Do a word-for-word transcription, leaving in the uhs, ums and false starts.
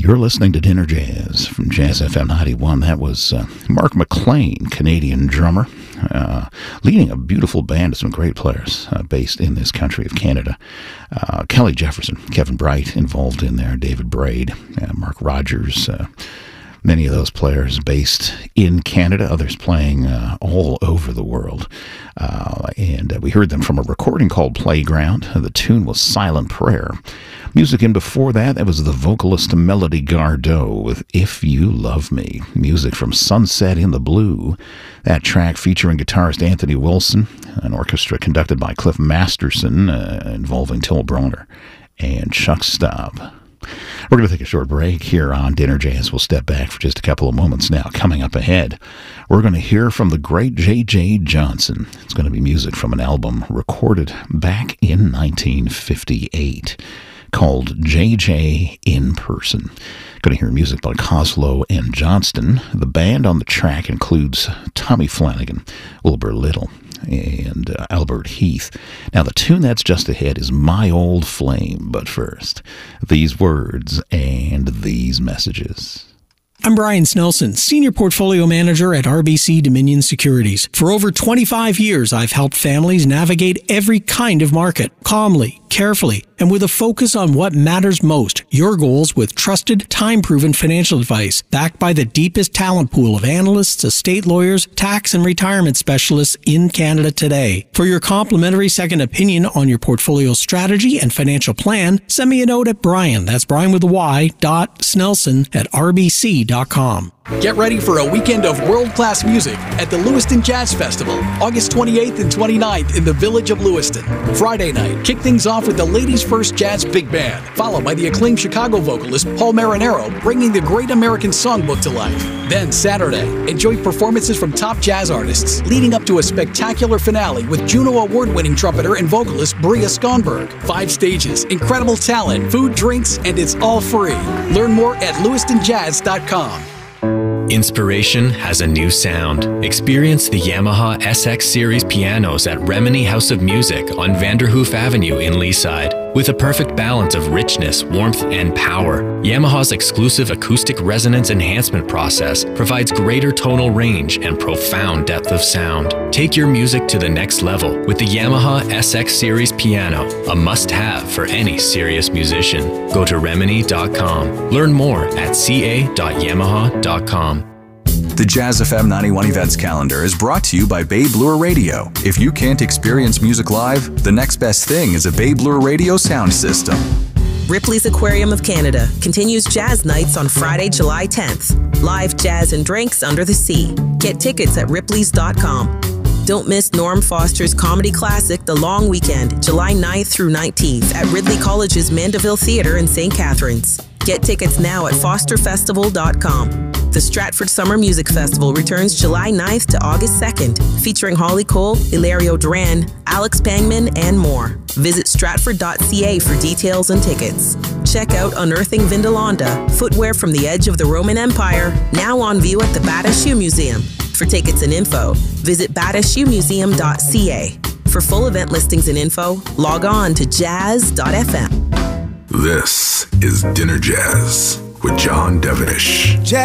You're listening to Dinner Jazz from Jazz F M ninety-one. That was uh, Mark McLean, Canadian drummer, uh, leading a beautiful band of some great players uh, based in this country of Canada. Uh, Kelly Jefferson, Kevin Bright involved in there, David Braid, uh, Mark Rogers, uh, many of those players based in Canada, others playing uh, all over the world. Uh, and uh, we heard them from a recording called Playground. The tune was Silent Prayer. Music in before that, that was the vocalist Melody Gardot with If You Love Me. Music from Sunset in the Blue. That track featuring guitarist Anthony Wilson, an orchestra conducted by Cliff Masterson, uh, involving Till Bronner and Chuck Staub. We're going to take a short break here on Dinner Jazz. We'll step back for just a couple of moments now. Coming up ahead, we're going to hear from the great J J Johnson. It's going to be music from an album recorded back in nineteen fifty-eight called J J in Person. Going to hear music by Coslow and Johnston. The band on the track includes Tommy Flanagan, Wilbur Little, and uh, Albert Heath. Now, the tune that's just ahead is My Old Flame, but first, these words and these messages. I'm Brian Snelson, Senior Portfolio Manager at R B C Dominion Securities. For over twenty-five years, I've helped families navigate every kind of market, calmly, carefully, and with a focus on what matters most, your goals with trusted, time-proven financial advice, backed by the deepest talent pool of analysts, estate lawyers, tax and retirement specialists in Canada today. For your complimentary second opinion on your portfolio strategy and financial plan, send me a note at Brian, that's Brian with a Y, dot Snelson at R B C dot com. Get ready for a weekend of world-class music at the Lewiston Jazz Festival, August twenty-eighth and twenty-ninth in the village of Lewiston. Friday night, kick things off with the Ladies First Jazz Big Band, followed by the acclaimed Chicago vocalist Paul Marinero bringing the Great American Songbook to life. Then Saturday, enjoy performances from top jazz artists, leading up to a spectacular finale with Juno Award-winning trumpeter and vocalist Bria Skonberg. Five stages, incredible talent, food, drinks, and it's all free. Learn more at lewiston jazz dot com. Inspiration has a new sound. Experience the Yamaha S X Series pianos at Remini House of Music on Vanderhoof Avenue in Leaside. With a perfect balance of richness, warmth, and power, Yamaha's exclusive acoustic resonance enhancement process provides greater tonal range and profound depth of sound. Take your music to the next level with the Yamaha S X Series piano, a must-have for any serious musician. Go to remini dot com. Learn more at c a dot yamaha dot com. The Jazz F M ninety-one events calendar is brought to you by Bay Bloor Radio. If you can't experience music live, the next best thing is a Bay Bloor Radio sound system. Ripley's Aquarium of Canada continues jazz nights on Friday, July tenth. Live jazz and drinks under the sea. Get tickets at ripleys dot com. Don't miss Norm Foster's comedy classic, The Long Weekend, July ninth through nineteenth at Ridley College's Mandeville Theatre in Saint Catharines. Get tickets now at foster festival dot com. The Stratford Summer Music Festival returns July ninth to August second, featuring Holly Cole, Hilario Duran, Alex Pangman, and more. Visit stratford dot c a for details and tickets. Check out Unearthing Vindolanda, footwear from the edge of the Roman Empire, now on view at the Bata Shoe Museum. For tickets and info, visit bata shoe museum dot c a. For full event listings and info, log on to jazz dot f m. This is Dinner Jazz with John Devenish. Jazz.